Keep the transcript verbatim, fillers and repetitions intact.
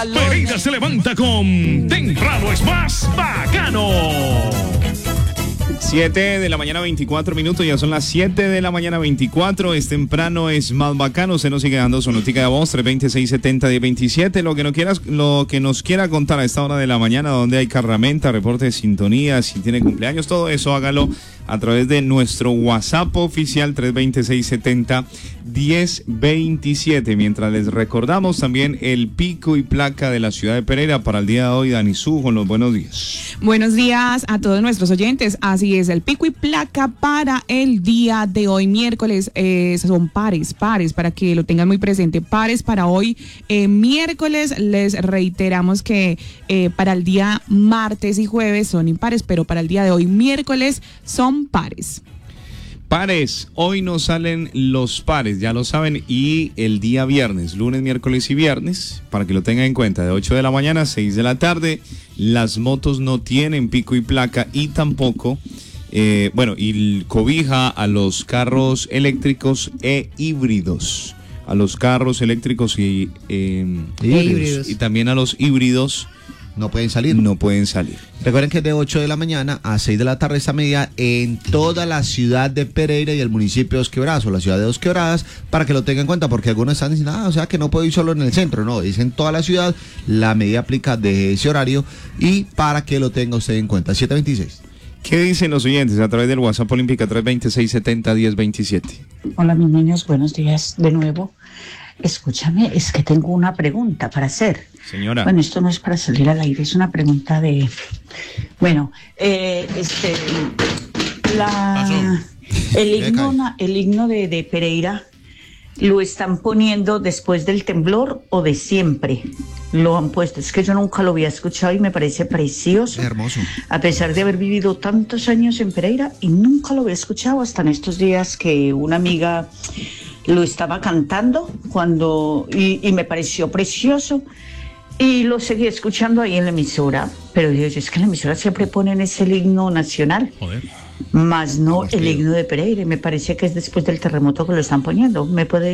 Pereira se levanta con Temprano es más bacano. siete de la mañana, veinticuatro minutos, ya son las siete de la mañana, veinticuatro, es temprano, es más bacano, usted nos sigue dando su notica de voz, tres dos seis, siete cero, diez veintisiete, lo que, no quieras, lo que nos quiera contar a esta hora de la mañana, donde hay carramenta, reporte de sintonía, si tiene cumpleaños, todo eso hágalo a través de nuestro WhatsApp oficial, tres dos seis, siete cero, diez veintisiete, mientras les recordamos también el pico y placa de la ciudad de Pereira para el día de hoy. Dani Su, con los buenos días. Buenos días a todos nuestros oyentes, así es, el pico y placa para el día de hoy, miércoles, eh, son pares, pares, para que lo tengan muy presente, pares para hoy, eh, miércoles, les reiteramos que eh, para el día martes y jueves son impares, pero para el día de hoy, miércoles, son pares. Pares, hoy nos salen los pares, ya lo saben, y el día viernes, lunes, miércoles y viernes, para que lo tengan en cuenta, de ocho de la mañana a seis de la tarde, las motos no tienen pico y placa y tampoco, eh, bueno, y cobija a los carros eléctricos e híbridos, a los carros eléctricos y, eh, híbridos. y también a los híbridos. No pueden salir. No pueden salir. Recuerden que es de ocho de la mañana a seis de la tarde esta medida en toda la ciudad de Pereira y el municipio de Dos Quebradas o la ciudad de Dos Quebradas, para que lo tengan en cuenta, porque algunos están diciendo, ah, o sea que no puedo ir solo en el centro. No, es en toda la ciudad, la medida aplica de ese horario y para que lo tenga usted en cuenta. siete veintiséis. ¿Qué dicen los oyentes a través del WhatsApp Olímpica tres dos seis, siete cero, diez veintisiete? Hola mis niños, buenos días de nuevo. Escúchame, es que tengo una pregunta para hacer. Señora. Bueno, esto no es para salir al aire, es una pregunta de... Bueno, eh, este... La, el himno, el himno de, de Pereira, ¿lo están poniendo después del temblor o de siempre? Lo han puesto, es que yo nunca lo había escuchado y me parece precioso. Es hermoso. A pesar de haber vivido tantos años en Pereira y nunca lo había escuchado hasta en estos días que una amiga lo estaba cantando cuando y, y me pareció precioso y lo seguí escuchando ahí en la emisora, pero Dios, es que en la emisora siempre ponen ese himno nacional. Joder. Más no el himno de Pereira, y me parece que es después del terremoto que lo están poniendo. ¿Me puede